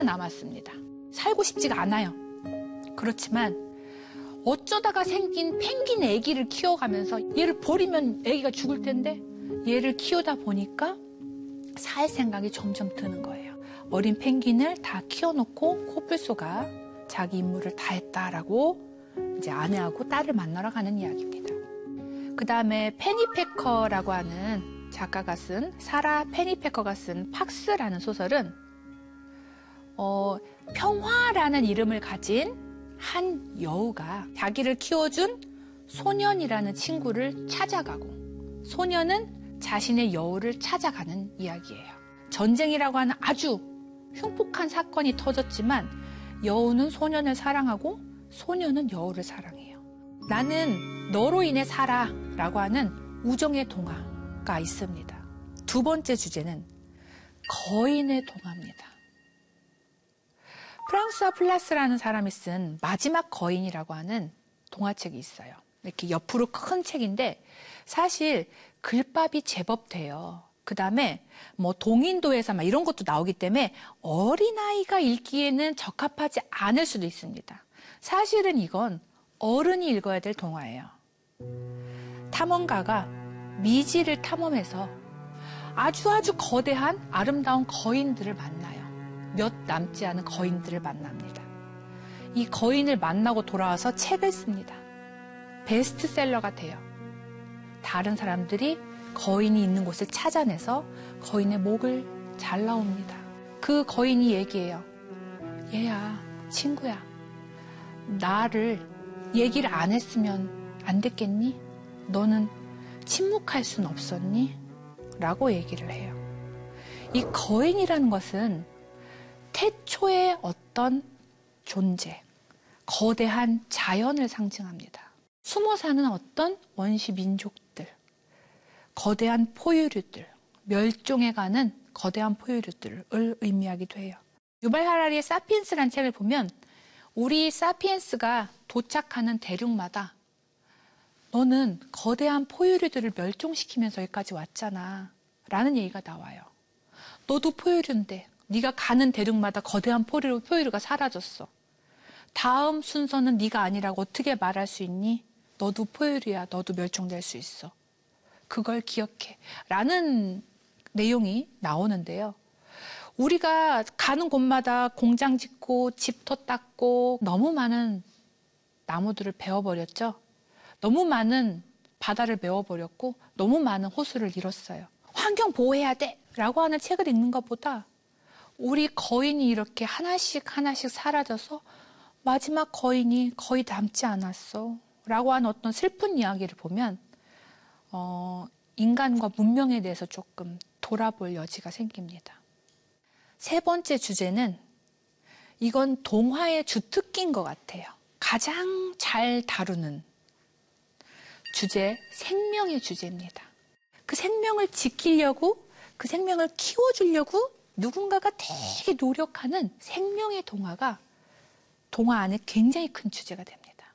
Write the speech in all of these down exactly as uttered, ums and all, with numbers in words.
남았습니다. 살고 싶지가 않아요. 그렇지만 어쩌다가 생긴 펭귄 애기를 키워가면서 얘를 버리면 애기가 죽을 텐데 얘를 키우다 보니까 살 생각이 점점 드는 거예요. 어린 펭귄을 다 키워놓고 코뿔소가 자기 임무를 다 했다라고 이제 아내하고 딸을 만나러 가는 이야기입니다. 그 다음에 페니패커라고 하는 작가가 쓴, 사라 페니패커가 쓴 팍스라는 소설은 어, 평화라는 이름을 가진 한 여우가 자기를 키워준 소년이라는 친구를 찾아가고 소년은 자신의 여우를 찾아가는 이야기예요. 전쟁이라고 하는 아주 흉폭한 사건이 터졌지만 여우는 소년을 사랑하고 소년은 여우를 사랑해요. 나는 너로 인해 살아 라고 하는 우정의 동화가 있습니다. 두 번째 주제는 거인의 동화입니다. 프랑스와 플라스라는 사람이 쓴 마지막 거인이라고 하는 동화책이 있어요. 이렇게 옆으로 큰 책인데 사실 글밥이 제법 돼요. 그 다음에 뭐 동인도에서 막 이런 것도 나오기 때문에 어린아이가 읽기에는 적합하지 않을 수도 있습니다. 사실은 이건 어른이 읽어야 될 동화예요. 탐험가가 미지를 탐험해서 아주 아주 거대한 아름다운 거인들을 만나요. 몇 남지 않은 거인들을 만납니다. 이 거인을 만나고 돌아와서 책을 씁니다. 베스트셀러가 돼요. 다른 사람들이 거인이 있는 곳을 찾아내서 거인의 목을 잘라옵니다. 그 거인이 얘기해요. 얘야, 친구야, 나를 얘기를 안 했으면 안 됐겠니? 너는 침묵할 순 없었니? 라고 얘기를 해요. 이 거인이라는 것은 태초의 어떤 존재, 거대한 자연을 상징합니다. 숨어 사는 어떤 원시 민족들, 거대한 포유류들, 멸종해가는 거대한 포유류들을 의미하기도 해요. 유발 하라리의 사피엔스라는 책을 보면 우리 사피엔스가 도착하는 대륙마다 너는 거대한 포유류들을 멸종시키면서 여기까지 왔잖아 라는 얘기가 나와요. 너도 포유류인데 네가 가는 대륙마다 거대한 포유류, 포유류가 사라졌어. 다음 순서는 네가 아니라고 어떻게 말할 수 있니? 너도 포유류야. 너도 멸종될 수 있어. 그걸 기억해. 라는 내용이 나오는데요. 우리가 가는 곳마다 공장 짓고 집터 닦고 너무 많은 나무들을 베어버렸죠. 너무 많은 바다를 메워버렸고 너무 많은 호수를 잃었어요. 환경 보호해야 돼 라고 하는 책을 읽는 것보다 우리 거인이 이렇게 하나씩 하나씩 사라져서 마지막 거인이 거의 남지 않았어 라고 하는 어떤 슬픈 이야기를 보면 어, 인간과 문명에 대해서 조금 돌아볼 여지가 생깁니다. 세 번째 주제는 이건 동화의 주특기인 것 같아요. 가장 잘 다루는 주제, 생명의 주제입니다. 그 생명을 지키려고, 그 생명을 키워주려고 누군가가 되게 노력하는 생명의 동화가 동화 안에 굉장히 큰 주제가 됩니다.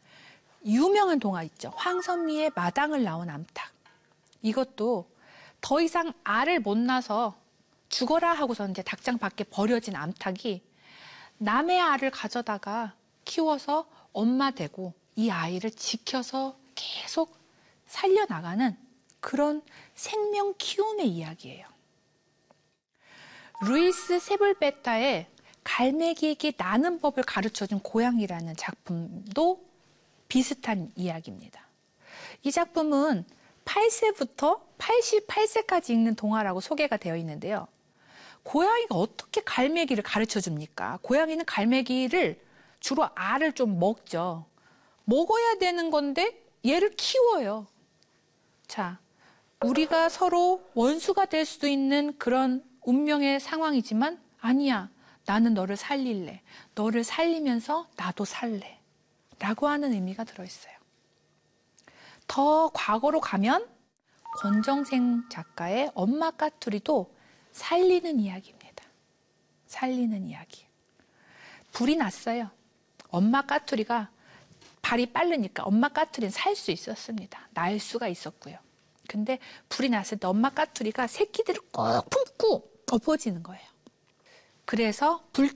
유명한 동화 있죠. 황선미의 마당을 낳은 암탉. 이것도 더 이상 알을 못 낳아서 죽어라 하고서 이제 닭장 밖에 버려진 암탉이 남의 알을 가져다가 키워서 엄마 되고 이 아이를 지켜서 계속 살려나가는 그런 생명 키움의 이야기예요. 루이스 세불베타의 갈매기에게 나는 법을 가르쳐준 고양이라는 작품도 비슷한 이야기입니다. 이 작품은 팔 세부터 팔십팔 세까지 읽는 동화라고 소개가 되어 있는데요. 고양이가 어떻게 갈매기를 가르쳐줍니까? 고양이는 갈매기를 주로 알을 좀 먹죠. 먹어야 되는 건데 얘를 키워요. 자, 우리가 서로 원수가 될 수도 있는 그런 운명의 상황이지만 아니야. 나는 너를 살릴래. 너를 살리면서 나도 살래. 라고 하는 의미가 들어있어요. 더 과거로 가면 권정생 작가의 엄마 까투리도 살리는 이야기입니다. 살리는 이야기. 불이 났어요. 엄마 까투리가 발이 빠르니까 엄마 까투리는 살 수 있었습니다. 날 수가 있었고요. 근데 불이 났을 때 엄마 까투리가 새끼들을 꼭 품고 엎어지는 거예요. 그래서 불